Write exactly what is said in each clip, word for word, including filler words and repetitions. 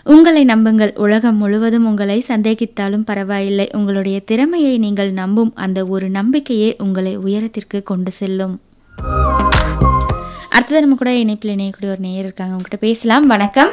உங்களை நம்புங்கள். உலகம் முழுவதும் உங்களை சந்தேகித்தாலும் பரவாயில்லை. உங்களுடைய திறமையை நீங்கள் நம்பும் அந்த ஒரு நம்பிக்கையே உங்களை உயரத்திற்கு கொண்டு செல்லும். அடுத்தது நம்ம கூட இணைப்பில் இணையக்கூடிய ஒரு நேயர் இருக்காங்க. உங்ககிட்ட பேசலாம். வணக்கம்.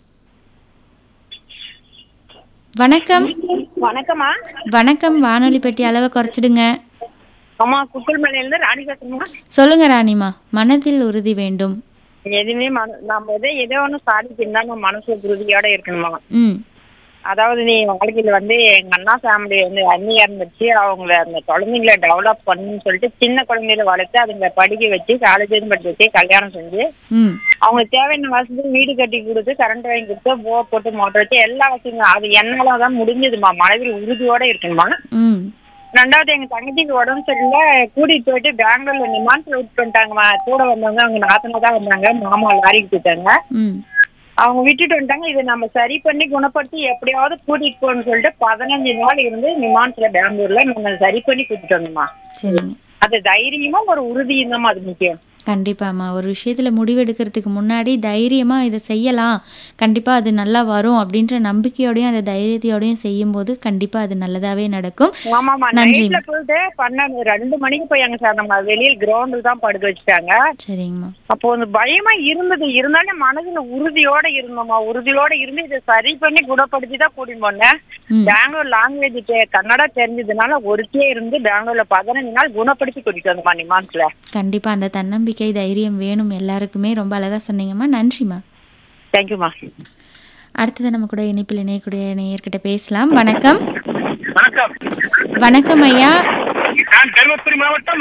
வணக்கம். வணக்கம்மா. வணக்கம். வானொலி பெட்டி அளவை குறைச்சிடுங்க. அம்மா குக்குள்மலையில இருந்து ராணி பேசுறேம்மா. சொல்லுங்க ராணிமா. மனதில் உறுதி வேண்டும். எதுவுமே மன நம்ம எதோ ஏதோ ஒன்று சாதிக்கணும்னா நம்ம மனசு உறுதியோட இருக்கணுமா. ம் அதாவது நீ வாழ்க்கையில வந்து எங்க அண்ணா ஃபேமிலி வந்து அண்ணியா இருந்துச்சு. அவங்கள அந்த குழந்தைங்களை டெவலப் பண்ணணும்னு சொல்லிட்டு சின்ன குழந்தைகளை வளர்த்து அதுங்களை படிக்க வச்சு காலேஜ் படிக்க வச்சு கல்யாணம் செஞ்சு ம் அவங்களுக்கு தேவையான வசதி வீடு கட்டி கொடுத்து கரண்ட் வாங்கி கொடுத்து போர் போட்டு மோட்டர் வச்சு எல்லா வசதியும் அது என்னால தான் முடிஞ்சதுமா. மனதில் உறுதியோட இருக்கணுமா. ம் ரெண்டாவது எங்க தங்கச்சிக்கு உடம்பு சரியில்லை கூட்டிட்டு போயிட்டு பெங்களூர்ல நிமான்ஸ்ல விட்டு வந்துட்டாங்கம்மா. கூட வந்தவங்க அவங்க நாத்தனா தான் வந்தாங்க. மாமா லாரிக்கு போயிட்டாங்க. ம் அவங்க விட்டுட்டு வந்துட்டாங்க. இதை நம்ம சரி பண்ணி குணப்படுத்தி எப்படியாவது கூட்டிட்டு போகணும்னு சொல்லிட்டு பதினஞ்சு நாள் இருந்து நிமான்ஸ்ல பெங்களூர்ல நம்ம சரி பண்ணி கூட்டிட்டு வந்தோம்மா. சரிங்க. அது தைரியமும் ஒரு உறுதியும் தான் அது முக்கியம். கண்டிப்பாம்மா. ஒரு விஷயத்தில் முடிவெடுக்கிறதுக்கு முன்னாடி தைரியமாக இதை செய்யலாம், கண்டிப்பாக அது நல்லா வரும் அப்படின்ற நம்பிக்கையோடையும் அந்த தைரியத்தையோடையும் செய்யும்போது கண்டிப்பாக அது நல்லதாகவே நடக்கும். ஆமாம்மா. நன்றி. நைட்ல போயிட்டு பன்னெண்டு ரெண்டு மணிக்கு போய் அங்க சார் நம்ம வெளியில் கிரவுண்டில் தான் படுக்க வச்சுட்டாங்க. சரிங்கம்மா. அப்போ அந்த பயமா இருந்தது. இருந்தாலும் மனதுல உறுதியோட இருந்தோம்மா. உறுதியோட இருந்து இதை சரி பண்ணி குணப்படுத்தி தான் கூட்டிட்டு போனேன். ம் பெங்களூர் லாங்குவேஜ் கன்னடா தெரிஞ்சதுனால ஒருக்கே இருந்து பெங்களூர்ல பதினஞ்சு நாள் குணப்படுத்தி கூட்டிட்டு வந்தோம்மா நிமான்ஸ்ல. கண்டிப்பாக அந்த தன்னம்பிக்கை தைரியம் வேணும் எல்லாருக்குமே. ரொம்ப அழகாக சொன்னீங்கம்மா. நன்றிம்மா. தேங்க்யூம்மா. அடுத்தது நம்ம கூட இணைப்பில் இணையக்கூடிய நேயர்கிட்ட பேசலாம். வணக்கம். வணக்கம். வணக்கம் ஐயா. நான் தருமபுரி மாவட்டம்